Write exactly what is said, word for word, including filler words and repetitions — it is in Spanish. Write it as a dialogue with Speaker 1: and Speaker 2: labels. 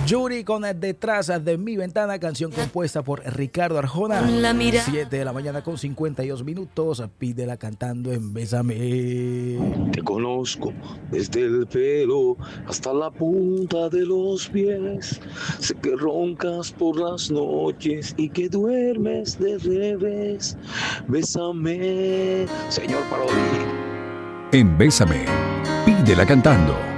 Speaker 1: Yuri con Detrás de mi ventana, canción compuesta por Ricardo Arjona. siete de la mañana con cincuenta y dos minutos. Pídela cantando en Bésame.
Speaker 2: Te conozco desde el pelo hasta la punta de los pies. Sé que roncas por las noches y que duermes de revés. Bésame, señor Parodi.
Speaker 3: En Bésame, pídela cantando.